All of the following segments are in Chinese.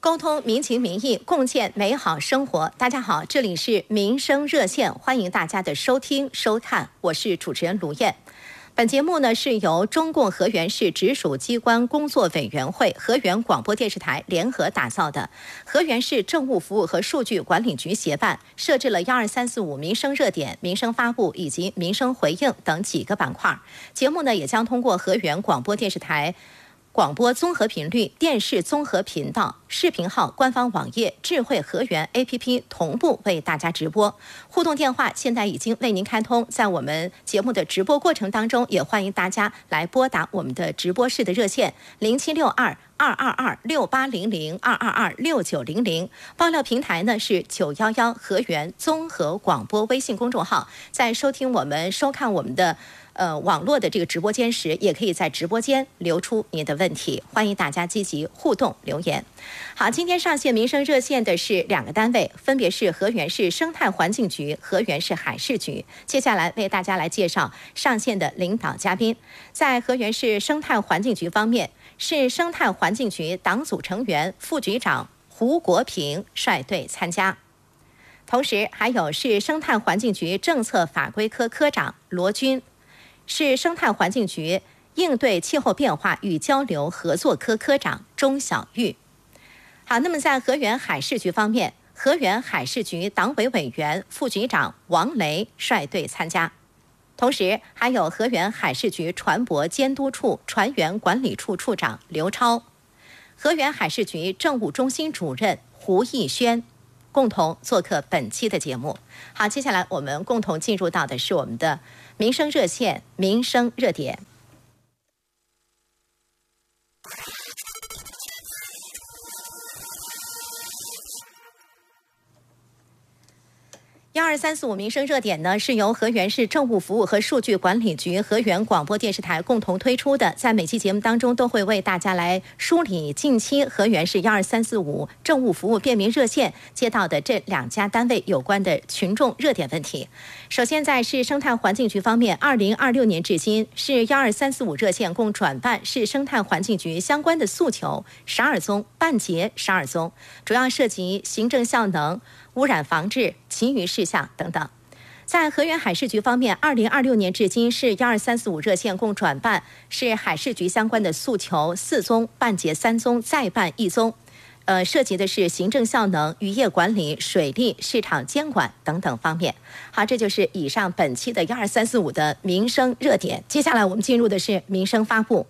沟通民情民意，共建美好生活。大家好，这里是民生热线，欢迎大家的收听收看，我是主持人卢燕。本节目呢是由中共河源市直属机关工作委员会、河源广播电视台联合打造的，河源市政务服务和数据管理局协办，设置了12345民生热点、民生发布以及民生回应等几个板块。节目呢也将通过河源广播电视台广播综合频率、电视综合频道、视频号、官方网页、智慧河源 APP 同步为大家直播。互动电话现在已经为您开通，在我们节目的直播过程当中，也欢迎大家来拨打我们的直播室的热线0762-222-6800、222-6900。爆料平台呢是911河源综合广播微信公众号。在收看我们的网络的这个直播间时，也可以在直播间留出您的问题，欢迎大家积极互动留言。好，今天上线民生热线的是2个单位，分别是河源市生态环境局、河源市海事局。接下来为大家来介绍上线的领导嘉宾。在河源市生态环境局方面，市生态环境局党组成员、副局长胡国平率队参加。同时还有市生态环境局政策法规科科长罗军，市生态环境局应对气候变化与交流合作科科长钟小玉。好，那么在河源海事局方面，河源海事局党委委员、副局长王雷率队参加。同时还有河源海事局船舶监督处船员管理处处长刘超，河源海事局政务中心主任胡义轩，共同做客本期的节目。好，接下来我们共同进入到的是我们的民生热线、民生热点。12345民生热点呢，是由河源市政务服务和数据管理局、河源广播电视台共同推出的。在每期节目当中，都会为大家来梳理近期河源市12345政务服务便民热线接到的这2家单位有关的群众热点问题。首先，在市生态环境局方面，2026年至今，市12345热线共转办市生态环境局相关的诉求12宗，办结12宗，主要涉及行政效能、污染防治、其余事项等等。在河源海事局方面，2026年至今，市12345热线共转办市海事局相关的诉求4宗，办结3宗，再办1宗。涉及的是行政效能、渔业管理、水利、市场监管等等方面。好，这就是以上本期的12345的民生热点。接下来我们进入的是民生发布。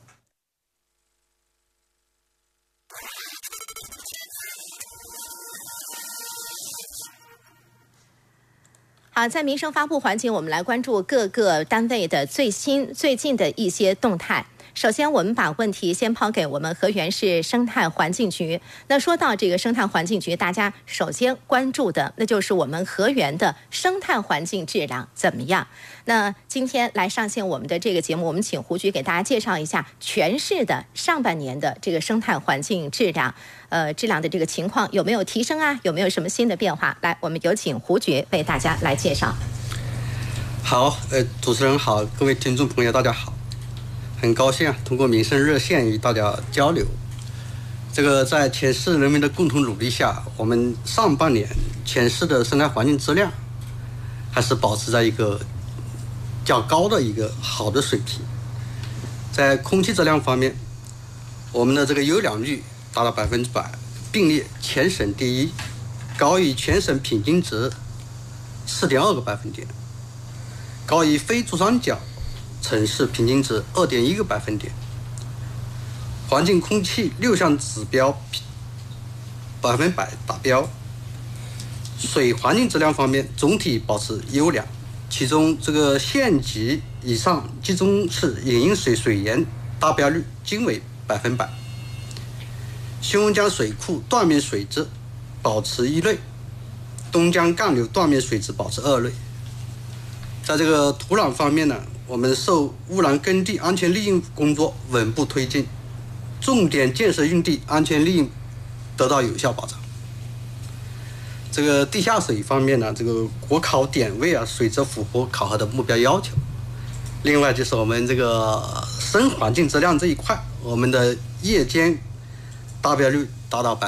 好，在民生发布环节，我们来关注各个单位的最近的一些动态。首先，我们把问题先抛给我们河源市生态环境局。那说到这个生态环境局，大家首先关注的那就是我们河源的生态环境质量怎么样。那今天来上线我们的这个节目，我们请胡局给大家介绍一下全市的上半年的这个生态环境质量的这个情况有没有提升啊？有没有什么新的变化？来，我们有请胡局为大家来介绍。 好，主持人好，各位听众朋友大家好。很高兴通过民生热线与大家交流。这个在全市人民的共同努力下，我们上半年全市的生态环境质量还是保持在一个较高的一个好的水平。在空气质量方面，我们的这个优良率达到100%，并列全省第一，高于全省平均值4.2个百分点，高于非珠三角城市平均值2.1个百分点。环境空气6项指标100%达标。水环境质量方面总体保持优良，其中这个县级以上集中式饮用水水源达标率均为100%。新瓮江水库断面水质保持1类，东江干流断面水质保持2类。在这个土壤方面呢，我们受污染耕地安全利用工作稳步推进，重点建设用地安全利用得到有效保障。这个地下水方面呢，这个国考点位水质符合考核的目标要求。另外就是我们这个生环境质量这一块，我们的夜间达标率达到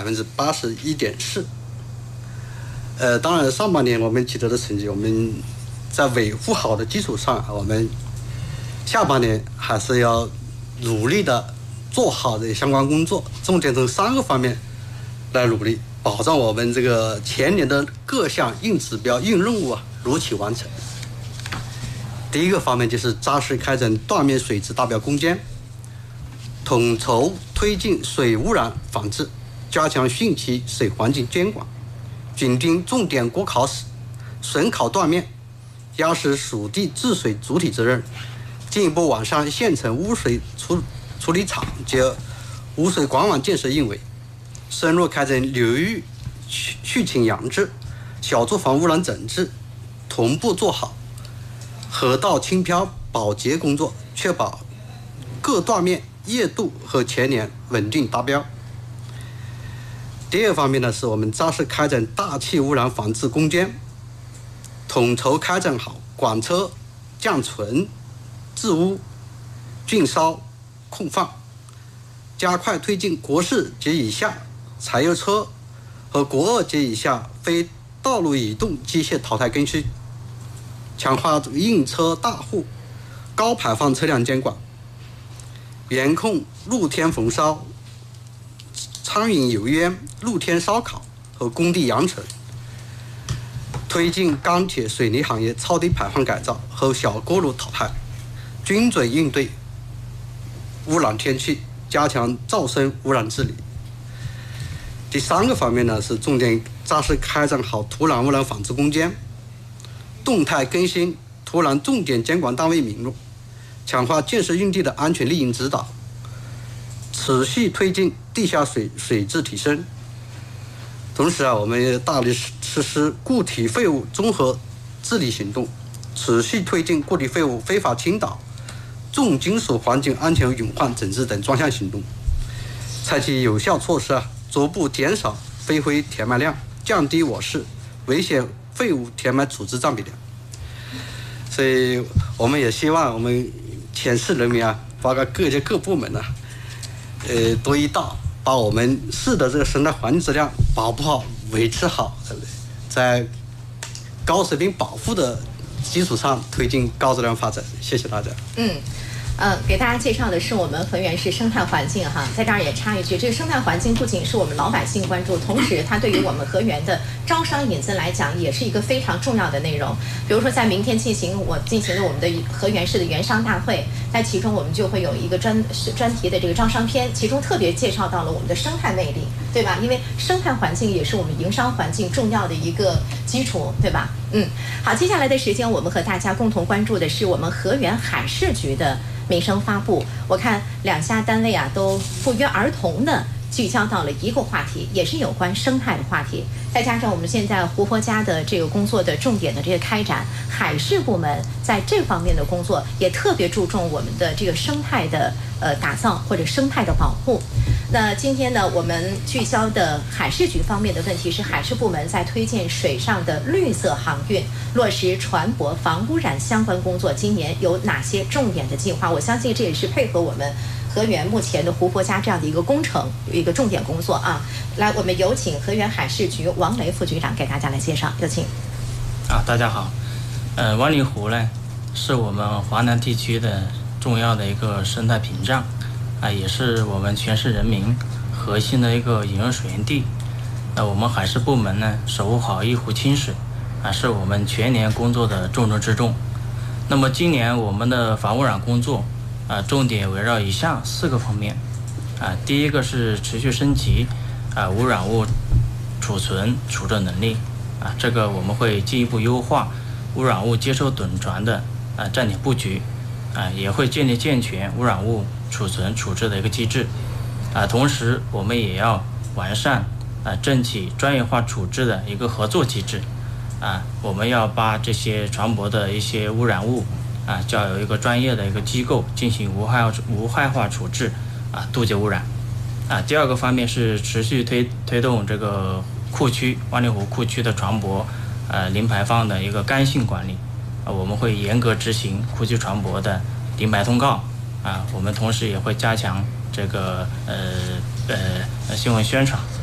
81.4%。当然上半年我们取得的成绩，我们在维护好的基础上，我们下半年还是要努力的做好的相关工作，重点从3个方面来努力，保障我们这个前年的各项硬指标、硬任务如期完成。第一个方面就是扎实开展断面水质达标攻坚，统筹推进水污染防治，加强汛期水环境监管，紧盯重点国考室审考断面，压实属地治水主体责任，进一步完善县城污水处理厂及污水管网建设应维，深入开展流域去氢扬治、小作坊污染整治，同步做好河道清漂保洁工作，确保各断面液度和前年稳定达标。第二方面呢，是我们扎实开展大气污染防治攻坚，统筹开展好管车、降存、治污、浚烧、控放，加快推进国4及以下柴油车和国2及以下非道路移动机械淘汰更新，强化硬车大户高排放车辆监管，严控露天焚烧、苍蝇油烟、露天烧烤和工地扬尘，推进钢铁水泥行业超低排放改造和小锅炉淘汰，精准应对污染天气，加强噪声污染治理。第3个方面呢，是重点扎实开展好土壤污染防治攻坚，动态更新土壤重点监管单位名录，强化建设用地的安全利益指导，持续推进地下水质提升。同时我们也大力实施固体废物综合治理行动，持续推进固体废物非法倾倒、重金属环境安全隐患整治等专项行动，采取有效措施逐步减少飞灰填埋量，降低我市危险废物填埋处置占比量。所以我们也希望我们全市人民包括各界各部门多一道，把我们市的这个生态环境质量保护好、维持好，在高水平保护的基础上推进高质量发展。谢谢大家。 给大家介绍的是我们河源市生态环境哈，在这儿也插一句，这个生态环境不仅是我们老百姓关注，同时它对于我们河源的招商引资来讲，也是一个非常重要的内容。比如说，在明天进行的我们的河源市的园商大会，在其中我们就会有一个专题的这个招商篇，其中特别介绍到了我们的生态魅力，对吧？因为生态环境也是我们营商环境重要的一个基础，对吧？好，接下来的时间我们和大家共同关注的是我们河源海事局的民生发布。我看2家单位都不约而同的聚焦到了一个话题，也是有关生态的话题。再加上我们现在胡佛家的这个工作的重点的这个开展，海事部门在这方面的工作也特别注重我们的这个生态的打造或者生态的保护。那今天呢，我们聚焦的海事局方面的问题是，海事部门在推荐水上的绿色航运、落实船舶防污染相关工作，今年有哪些重点的计划？我相信这也是配合我们河源目前的胡佛家这样的一个工程，有一个重点工作啊。来，我们有请河源海事局王雷副局长给大家来介绍，有请。 大家好，万里湖呢是我们华南地区的重要的一个生态屏障，也是我们全市人民核心的一个饮用水源地。我们海事部门呢守护好一湖清水，是我们全年工作的重中之重。那么今年我们的防污染工作重点围绕以下4个方面。第一个是持续升级污染物储存处置能力，这个我们会进一步优化污染物接收趸船的站点布局，也会建立健全污染物储存处置的一个机制。同时我们也要完善政企专业化处置的一个合作机制。我们要把这些船舶的一些污染物交由一个专业的一个机构进行无害化处置，杜绝污染。第2个方面是持续推动这个库区万里湖库区的船舶零排放的一个干性管理。我们会严格执行库区船舶的零排通告。我们同时也会加强这个新闻宣传，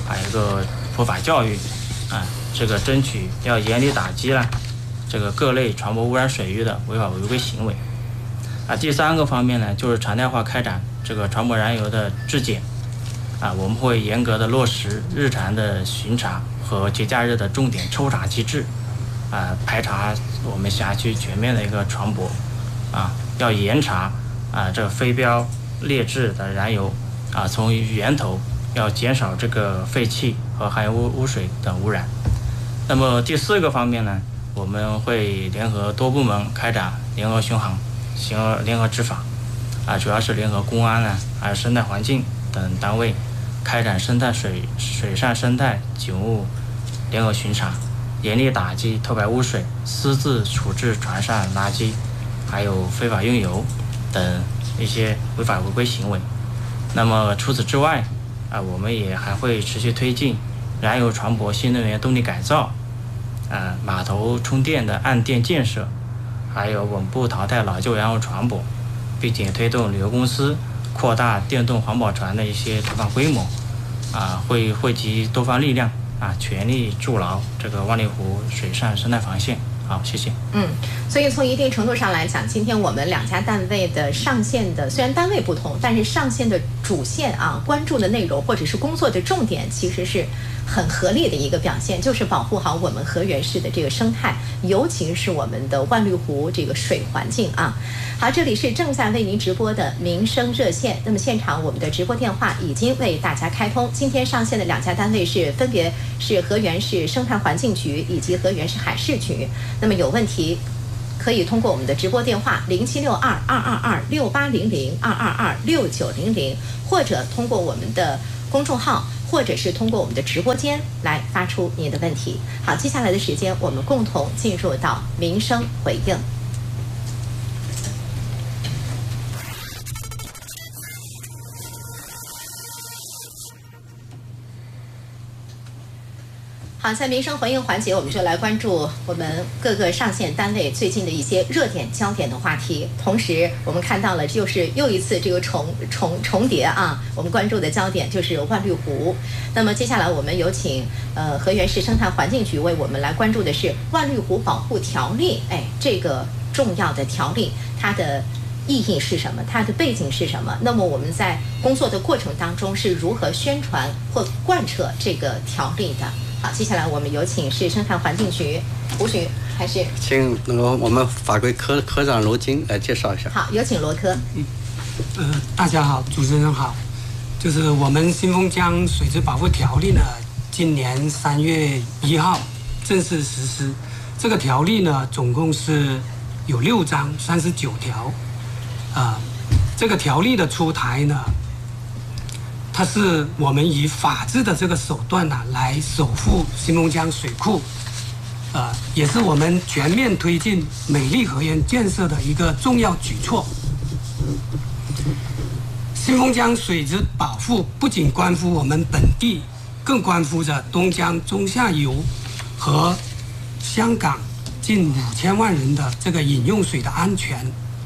一个普法教育这个争取要严厉打击这个各类船舶污染水域的违法违规行为。第3个方面呢，就是常态化开展这个船舶燃油的质检我们会严格的落实日常的巡查和节假日的重点抽查机制排查我们辖区全面的一个船舶要严查这个非标劣质的燃油从源头要减少这个废气和含有污水等污染。那么第4个方面呢，我们会联合多部门开展联合巡航、联合执法主要是联合公安还有生态环境等单位开展生态水上生态景物联合巡查，严厉打击偷排污水、私自处置船上垃圾，还有非法运油等一些违法违规行为。那么除此之外我们也还会持续推进燃油船舶新能源动力改造码头充电的岸电建设，还有稳步淘汰老旧燃油船舶，并且推动旅游公司扩大电动环保船的一些投放规模会汇集多方力量全力筑牢这个万里湖水上生态防线。好，谢谢。 所以从一定程度上来讲，今天我们2家单位的上线的虽然单位不同，但是上线的主线关注的内容或者是工作的重点，其实是很合理的一个表现，就是保护好我们河源市的这个生态，尤其是我们的万绿湖这个水环境好，这里是正在为您直播的民生热线。那么现场我们的直播电话已经为大家开通。今天上线的2家单位分别是河源市生态环境局以及河源市海事局。那么有问题可以通过我们的直播电话0762-222-6800、222-6900，或者通过我们的公众号，或者是通过我们的直播间来发出您的问题。好，接下来的时间我们共同进入到民生回应。好，在民生回应环节，我们就来关注我们各个上线单位最近的一些热点焦点的话题。同时我们看到了就是又一次这个重叠我们关注的焦点就是万绿湖。那么接下来我们有请河源市生态环境局为我们来关注的是万绿湖保护条例。这个重要的条例它的意义是什么？它的背景是什么？那么我们在工作的过程当中是如何宣传或贯彻这个条例的？好，接下来我们有请市生态环境局胡局，还是请我们法规科长罗金来介绍一下。 好，有请罗科。 大家好，主持人好。就是我们新丰江水质保护条例呢，今年3月1号正式实施。这个条例呢，总共是有6章39条。这个条例的出台呢，它是我们以法治的这个手段来守护新丰江水库，也是我们全面推进美丽河源建设的一个重要举措。新丰江水质保护不仅关乎我们本地，更关乎着东江中下游和香港近5000万人的这个饮用水的安全。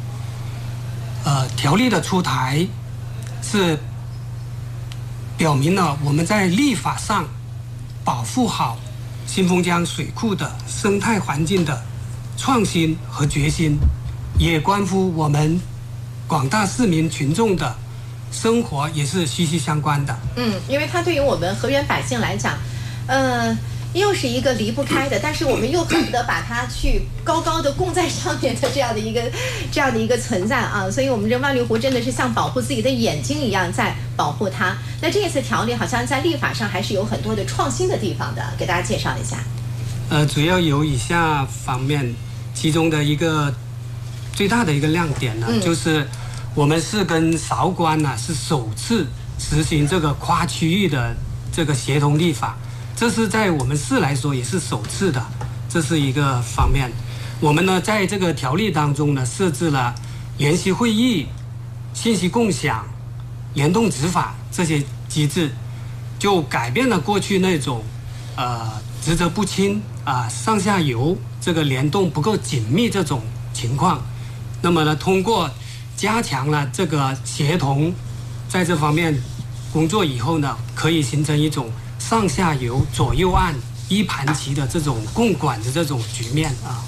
条例的出台是表明了我们在立法上保护好新丰江水库的生态环境的创新和决心，也关乎我们广大市民群众的生活，也是息息相关的。 因为它对于我们河源百姓来讲，又是一个离不开的，但是我们又恨不得把它去高高的供在上面的这样的一个存在所以我们这万绿湖真的是像保护自己的眼睛一样在保护它。那这一次条例好像在立法上还是有很多的创新的地方的，给大家介绍一下。 主要有以下方面，其中的一个最大的一个亮点呢，就是我们是跟韶关是首次实行这个跨区域的这个协同立法。这是在我们市来说也是首次的，这是一个方面。我们呢在这个条例当中呢设置了联席会议、信息共享、联动执法这些机制，就改变了过去那种职责不清上下游这个联动不够紧密这种情况。那么呢，通过加强了这个协同，在这方面工作以后呢，可以形成一种上下游、左右岸一盘棋的这种共管的这种局面啊。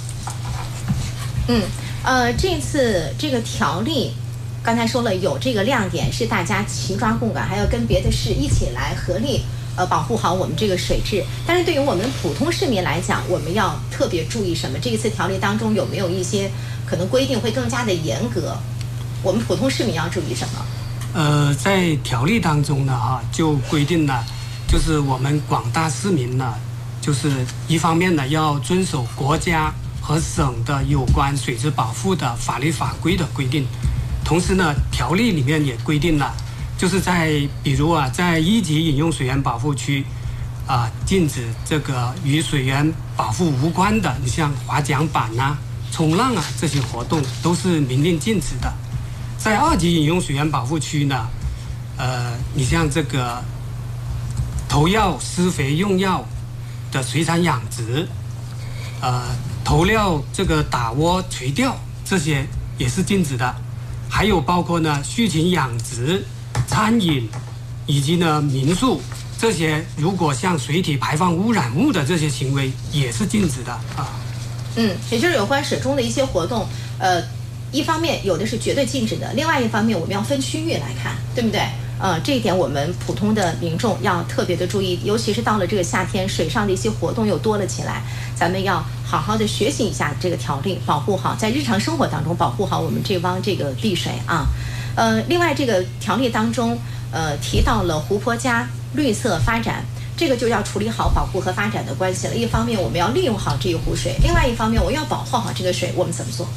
这次这个条例，刚才说了有这个亮点是大家齐抓共管，还要跟别的市一起来合力保护好我们这个水质。但是对于我们普通市民来讲，我们要特别注意什么？这一次条例当中有没有一些可能规定会更加的严格？我们普通市民要注意什么？ 在条例当中呢，就规定了，就是我们广大市民呢，就是一方面呢要遵守国家和省的有关水质保护的法律法规的规定，同时呢，条例里面也规定了，就是比如在1级饮用水源保护区，禁止这个与水源保护无关的，你像划桨板冲浪这些活动都是明令禁止的。在2级饮用水源保护区呢，你像这个投药、施肥、用药的水产养殖，投料这个打窝、垂钓这些也是禁止的，还有包括呢畜禽养殖、餐饮以及呢民宿这些，如果像水体排放污染物的这些行为也是禁止的啊。 也就是有关水中的一些活动，一方面有的是绝对禁止的，另外一方面我们要分区域来看，对不对？这一点我们普通的民众要特别的注意，尤其是到了这个夏天，水上的一些活动又多了起来，咱们要好好的学习一下这个条例，保护好在日常生活当中保护好我们这汪这个碧水啊。另外这个条例当中提到了湖泊加绿色发展，这个就要处理好保护和发展的关系了。一方面我们要利用好这一湖水，另外一方面我要保护好这个水，我们怎么做？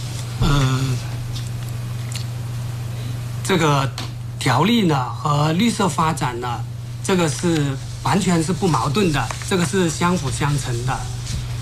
这个条例呢和绿色发展呢，这个是完全是不矛盾的，这个是相辅相成的。